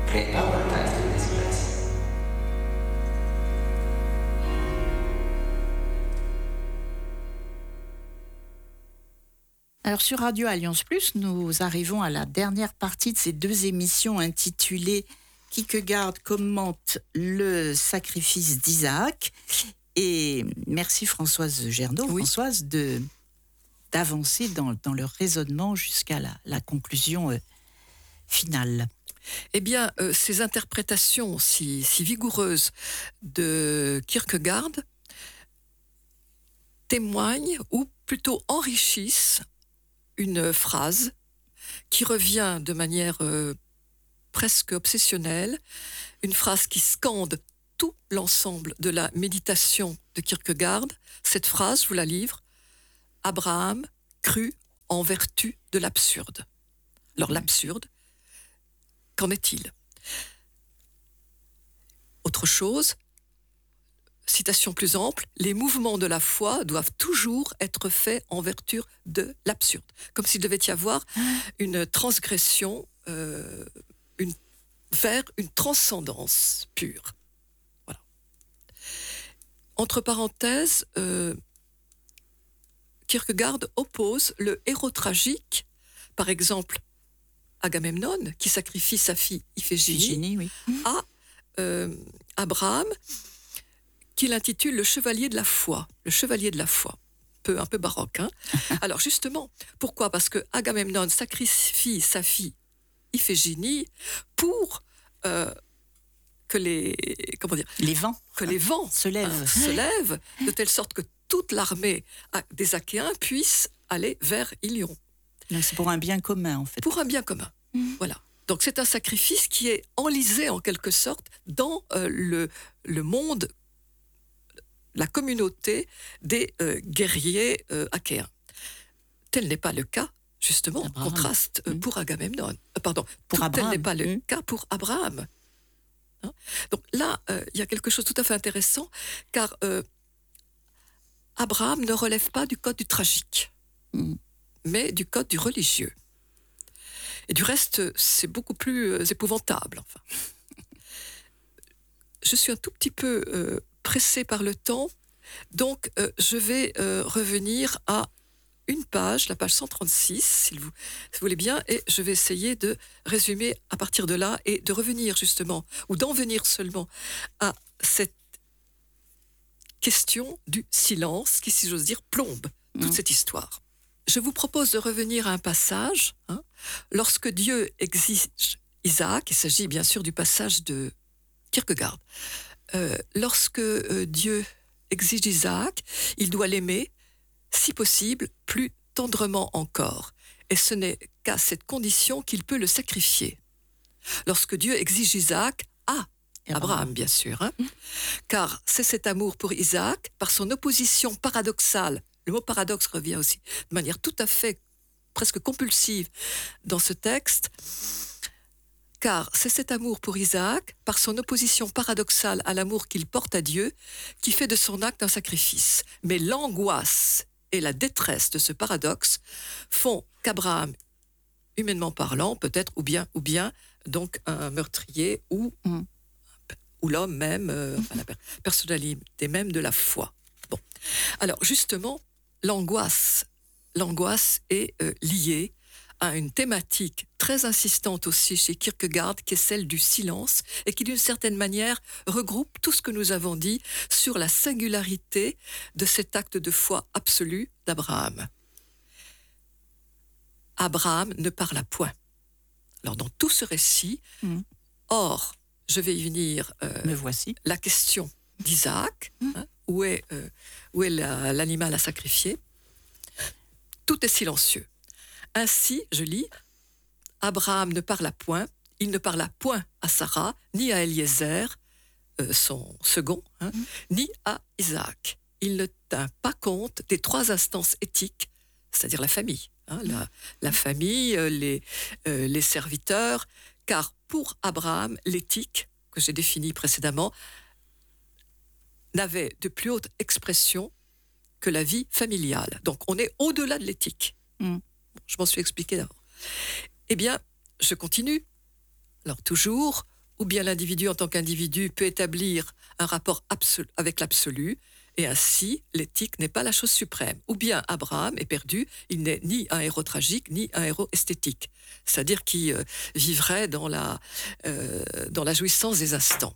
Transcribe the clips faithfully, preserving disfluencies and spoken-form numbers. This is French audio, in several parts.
Great power ties to this place. Alors sur Radio Alliance Plus, nous arrivons à la dernière partie de ces deux émissions intitulées Kierkegaard commente le sacrifice d'Isaac. Et merci Françoise Gernaud, oui. Françoise, de, d'avancer dans, dans le raisonnement jusqu'à la, la conclusion euh, finale. Eh bien, euh, ces interprétations si, si vigoureuses de Kierkegaard témoignent, ou plutôt enrichissent, une phrase qui revient de manière euh, presque obsessionnelle, une phrase qui scande tout l'ensemble de la méditation de Kierkegaard. Cette phrase, je vous la livre: Abraham crut en vertu de l'absurde. Alors l'absurde, qu'en est-il? Autre chose, citation plus ample, les mouvements de la foi doivent toujours être faits en vertu de l'absurde. Comme s'il devait y avoir une transgression euh, une, vers une transcendance pure. Voilà. Entre parenthèses, euh, Kierkegaard oppose le héros tragique, par exemple Agamemnon, qui sacrifie sa fille Iphigénie, oui. à euh, Abraham, qu'il intitule le chevalier de la foi. Le chevalier de la foi. Peu, un peu baroque. Hein. Alors justement, pourquoi? Parce que Agamemnon sacrifie sa fille Iphigénie pour euh, que les comment dire les vents que les vents se lèvent, hein, se lèvent de telle sorte que toute l'armée des Achéens puisse aller vers Ilion. Donc c'est pour un bien commun en fait. Pour un bien commun. Mmh. Voilà. Donc c'est un sacrifice qui est enlisé en quelque sorte dans euh, le le monde, la communauté des euh, guerriers euh, achéens. Tel n'est pas le cas, justement, Abraham. Contraste euh, mmh. pour Agamemnon. Euh, pardon, pour tout, Abraham. Tel n'est pas le mmh. cas pour Abraham. Hein? Donc là, il euh, y a quelque chose de tout à fait intéressant, car euh, Abraham ne relève pas du code du tragique, mmh. mais du code du religieux. Et du reste, c'est beaucoup plus euh, épouvantable. Enfin. Je suis un tout petit peu euh, pressée par le temps, donc euh, je vais euh, revenir à une page, la page cent trente-six, si vous, si vous voulez bien, et je vais essayer de résumer à partir de là et de revenir justement, ou d'en venir seulement à cette question du silence qui, si j'ose dire, plombe toute mmh. cette histoire. Je vous propose de revenir à un passage, hein, lorsque Dieu exige Isaac, il s'agit bien sûr du passage de Kierkegaard, euh, lorsque euh, Dieu exige Isaac, il doit l'aimer, si possible, plus tendrement encore. Et ce n'est qu'à cette condition qu'il peut le sacrifier. Lorsque Dieu exige Isaac, ah, Abraham, bien sûr, hein, car c'est cet amour pour Isaac, par son opposition paradoxale. Le mot paradoxe revient aussi de manière tout à fait presque compulsive dans ce texte, car c'est cet amour pour Isaac, par son opposition paradoxale à l'amour qu'il porte à Dieu, qui fait de son acte un sacrifice. Mais l'angoisse et la détresse de ce paradoxe font qu'Abraham, humainement parlant, peut-être, ou bien, ou bien donc un meurtrier, ou, mm. ou l'homme même, euh, enfin, la personnalité même de la foi. Bon. Alors justement, l'angoisse, l'angoisse est euh, liée à une thématique très insistante aussi chez Kierkegaard, qui est celle du silence, et qui d'une certaine manière regroupe tout ce que nous avons dit sur la singularité de cet acte de foi absolu d'Abraham. Abraham ne parla point. Alors dans tout ce récit, mmh. or, je vais y venir, euh, me voici. La question d'Isaac, mmh. hein, où est, euh, où est la, l'animal à sacrifier, tout est silencieux. Ainsi, je lis, Abraham ne parla point, il ne parla point à Sarah, ni à Eliezer, euh, son second, hein, mmh. ni à Isaac. Il ne tint pas compte des trois instances éthiques, c'est-à-dire la famille, hein, mmh. la, la famille, euh, les, euh, les serviteurs, car pour Abraham, l'éthique, que j'ai définie précédemment, n'avait de plus haute expression que la vie familiale. Donc on est au-delà de l'éthique. Mmh. Je m'en suis expliqué d'abord. Eh bien, je continue. Alors toujours, ou bien l'individu en tant qu'individu peut établir un rapport absolu avec l'absolu, et ainsi l'éthique n'est pas la chose suprême. Ou bien Abraham est perdu, il n'est ni un héros tragique, ni un héros esthétique, c'est-à-dire qui euh, vivrait dans la, euh, dans la jouissance des instants.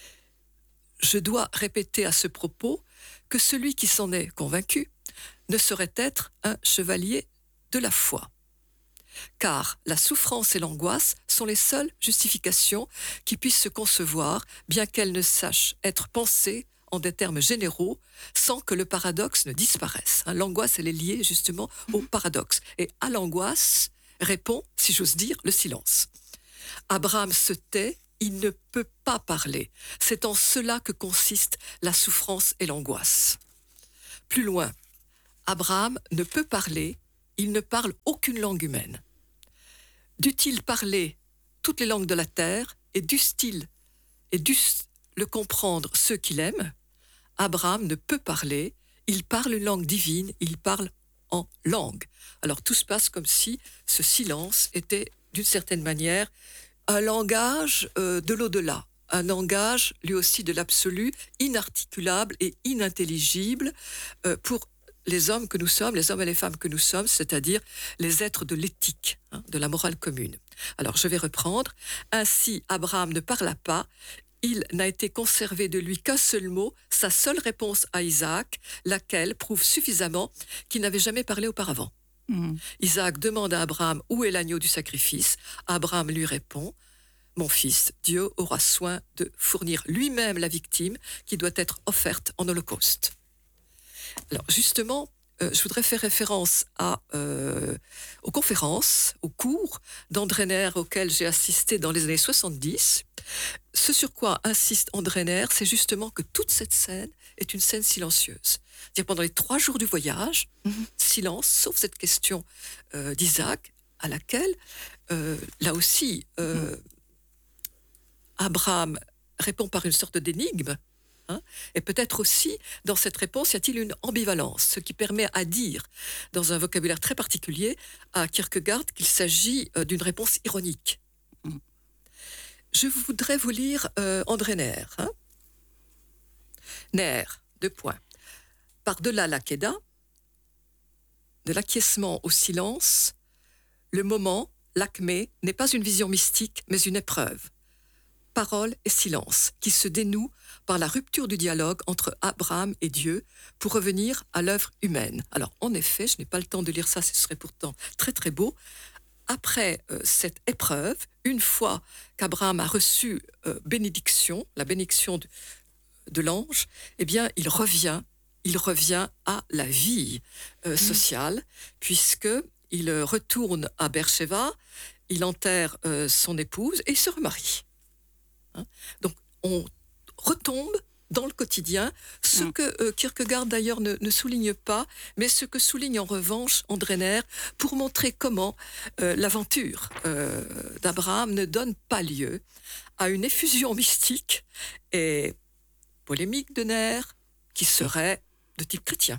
Je dois répéter à ce propos que celui qui s'en est convaincu ne saurait être un chevalier de la foi. Car la souffrance et l'angoisse sont les seules justifications qui puissent se concevoir, bien qu'elles ne sachent être pensées en des termes généraux, sans que le paradoxe ne disparaisse. Hein, l'angoisse, elle est liée justement au paradoxe. Et à l'angoisse répond, si j'ose dire, le silence. Abraham se tait, il ne peut pas parler. C'est en cela que consiste la souffrance et l'angoisse. Plus loin, Abraham ne peut parler, il ne parle aucune langue humaine. Dût-il parler toutes les langues de la terre et dussent-ils et dussent le comprendre ceux qu'il aime, Abraham ne peut parler, il parle une langue divine, il parle en langue. Alors tout se passe comme si ce silence était d'une certaine manière un langage euh, de l'au-delà, un langage lui aussi de l'absolu, inarticulable et inintelligible euh, pour les hommes que nous sommes, les hommes et les femmes que nous sommes, c'est-à-dire les êtres de l'éthique, hein, de la morale commune. Alors je vais reprendre. Ainsi, Abraham ne parla pas, il n'a été conservé de lui qu'un seul mot, sa seule réponse à Isaac, laquelle prouve suffisamment qu'il n'avait jamais parlé auparavant. Mmh. Isaac demande à Abraham où est l'agneau du sacrifice. Abraham lui répond: mon fils, Dieu aura soin de fournir lui-même la victime qui doit être offerte en holocauste. Alors justement, euh, je voudrais faire référence à, euh, aux conférences, aux cours d'André Neher auxquels j'ai assisté dans les années soixante-dix. Ce sur quoi insiste André Neher, c'est justement que toute cette scène est une scène silencieuse. C'est-à-dire pendant les trois jours du voyage, mmh. silence, sauf cette question euh, d'Isaac, à laquelle, euh, là aussi, euh, mmh. Abraham répond par une sorte d'énigme. Hein, et peut-être aussi, dans cette réponse, y a-t-il une ambivalence, ce qui permet à dire, dans un vocabulaire très particulier, à Kierkegaard qu'il s'agit euh, d'une réponse ironique. Mmh. Je voudrais vous lire euh, André Neher. Hein. Neher, deux points. Par-delà l'Akedah, de l'acquiescement au silence, le moment, l'acmé, n'est pas une vision mystique, mais une épreuve. Parole et silence, qui se dénoue par la rupture du dialogue entre Abraham et Dieu pour revenir à l'œuvre humaine. Alors, en effet, je n'ai pas le temps de lire ça, ce serait pourtant très très beau. Après euh, cette épreuve, une fois qu'Abraham a reçu euh, bénédiction, la bénédiction de, de l'ange, eh bien, il revient, il revient à la vie euh, sociale, mmh. puisqu'il retourne à Beersheba, il enterre euh, son épouse et il se remarie. Hein? Donc, on retombe dans le quotidien, ce mmh. que euh, Kierkegaard d'ailleurs ne, ne souligne pas, mais ce que souligne en revanche André Neher pour montrer comment euh, l'aventure euh, d'Abraham ne donne pas lieu à une effusion mystique et polémique de Neher qui serait de type chrétien.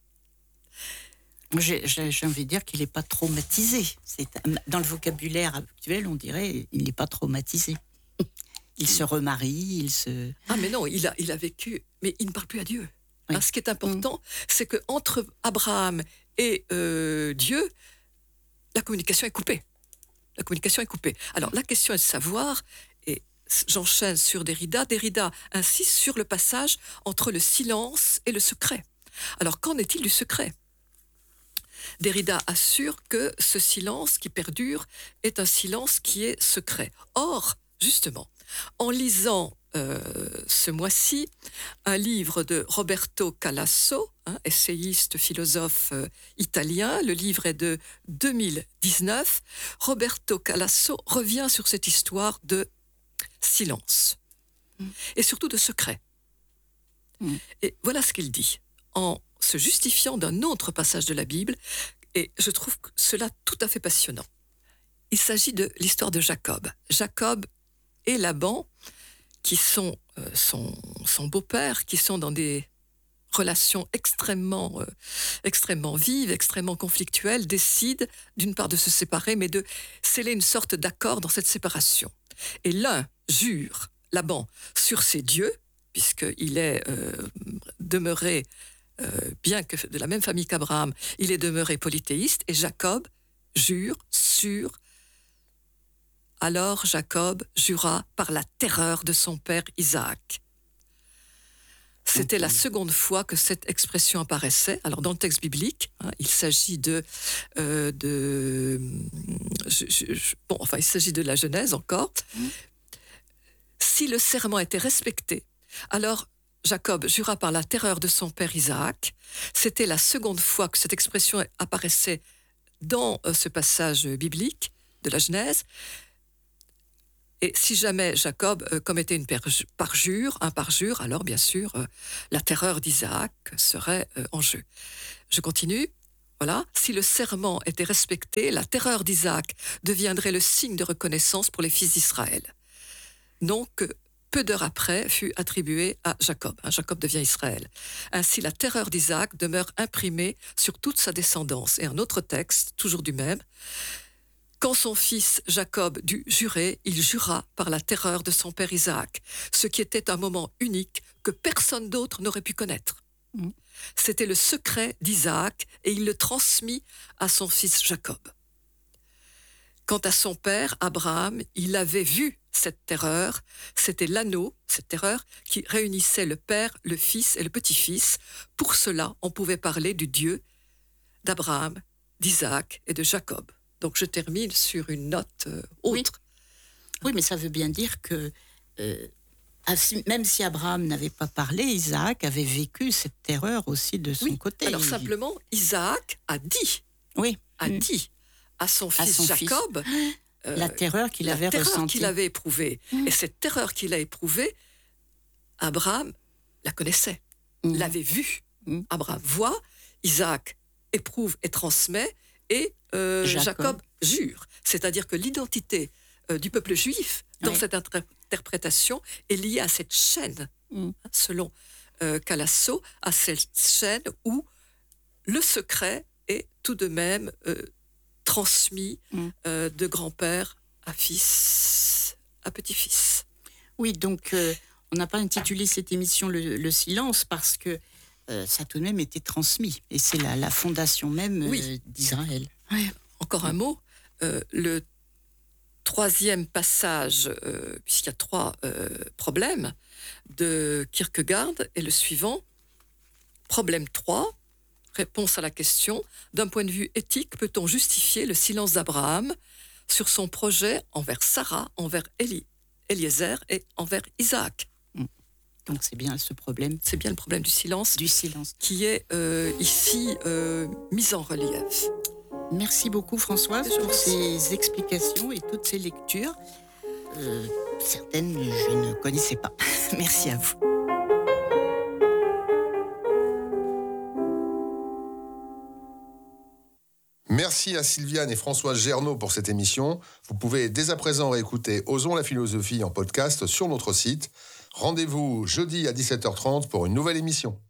J'ai, j'ai envie de dire qu'il n'est pas traumatisé. C'est, dans le vocabulaire actuel, on dirait qu'il n'est pas traumatisé. Il se remarie, il se... Ah mais non, il a, il a vécu, mais il ne parle plus à Dieu. Oui. Hein, ce qui est important, mmh. c'est qu'entre Abraham et euh, Dieu, la communication est coupée. La communication est coupée. Alors la question est de savoir, et j'enchaîne sur Derrida, Derrida insiste sur le passage entre le silence et le secret. Alors qu'en est-il du secret ? Derrida assure que ce silence qui perdure est un silence qui est secret. Or, justement, en lisant euh, ce mois-ci un livre de Roberto Calasso, hein, essayiste, philosophe euh, italien, le livre est de deux mille dix-neuf, Roberto Calasso revient sur cette histoire de silence mm. et surtout de secret. Mm. Et voilà ce qu'il dit, en se justifiant d'un autre passage de la Bible, et je trouve cela tout à fait passionnant. Il s'agit de l'histoire de Jacob. Jacob et Laban, qui sont euh, son, son beau-père, qui sont dans des relations extrêmement, euh, extrêmement vives, extrêmement conflictuelles, décident d'une part de se séparer, mais de sceller une sorte d'accord dans cette séparation. Et l'un, jure, Laban, sur ses dieux, puisqu'il est euh, demeuré, euh, bien que de la même famille qu'Abraham, il est demeuré polythéiste, et Jacob jure sur... Alors Jacob jura par la terreur de son père Isaac. C'était la seconde fois que cette expression apparaissait. Alors dans le texte biblique, hein, il s'agit de, euh, de je, je, je, bon, enfin il s'agit de la Genèse encore. Mmh. Si le serment était respecté, alors Jacob jura par la terreur de son père Isaac. C'était la seconde fois que cette expression apparaissait dans euh, ce passage biblique de la Genèse. Et si jamais Jacob euh, commettait une parjure, un parjure, alors bien sûr, euh, la terreur d'Isaac serait euh, en jeu. Je continue. Voilà. Si le serment était respecté, la terreur d'Isaac deviendrait le signe de reconnaissance pour les fils d'Israël. Donc, peu d'heures après, fut attribué à Jacob. Hein, Jacob devient Israël. Ainsi, la terreur d'Isaac demeure imprimée sur toute sa descendance. Et un autre texte, toujours du même. Quand son fils Jacob dut jurer, il jura par la terreur de son père Isaac, ce qui était un moment unique que personne d'autre n'aurait pu connaître. Mmh. C'était le secret d'Isaac et il le transmit à son fils Jacob. Quant à son père, Abraham, il avait vu cette terreur. C'était l'anneau, cette terreur, qui réunissait le père, le fils et le petit-fils. Pour cela, on pouvait parler du Dieu d'Abraham, d'Isaac et de Jacob. Donc je termine sur une note euh, autre. Oui. oui, mais ça veut bien dire que euh, même si Abraham n'avait pas parlé, Isaac avait vécu cette terreur aussi de son oui. côté. Alors simplement, Isaac a dit, oui. a mmh. dit à son fils à son Jacob fils. Euh, la terreur qu'il la avait terreur ressentie. qu'il avait éprouvée. Mmh. Et cette terreur qu'il a éprouvée, Abraham la connaissait, mmh. l'avait vue. Mmh. Abraham voit, Isaac éprouve et transmet, et euh, Jacob. Jacob jure. C'est-à-dire que l'identité euh, du peuple juif, dans oui. cette inter- interprétation, est liée à cette chaîne, mmh. hein, selon euh, Calasso, à cette chaîne où le secret est tout de même euh, transmis mmh. euh, de grand-père à fils, à petit-fils. Oui, donc euh, on n'a pas intitulé cette émission le, le silence parce que Euh, ça a tout de même été transmis. Et c'est la, la fondation même euh, oui. d'Israël. Oui. Encore un mot. Euh, le troisième passage, euh, puisqu'il y a trois euh, problèmes, de Kierkegaard est le suivant. Problème trois, réponse à la question. D'un point de vue éthique, peut-on justifier le silence d'Abraham sur son projet envers Sarah, envers Eli, Eliezer et envers Isaac? Donc c'est bien ce problème. C'est bien le problème du silence, du silence. qui est euh, ici euh, mis en relief. Merci beaucoup Françoise pour ces explications et toutes ces lectures. Euh, certaines je ne connaissais pas. Merci à vous. Merci à Sylviane et Françoise Gernaud pour cette émission. Vous pouvez dès à présent réécouter Osons la philosophie en podcast sur notre site. Rendez-vous jeudi à dix-sept heures trente pour une nouvelle émission.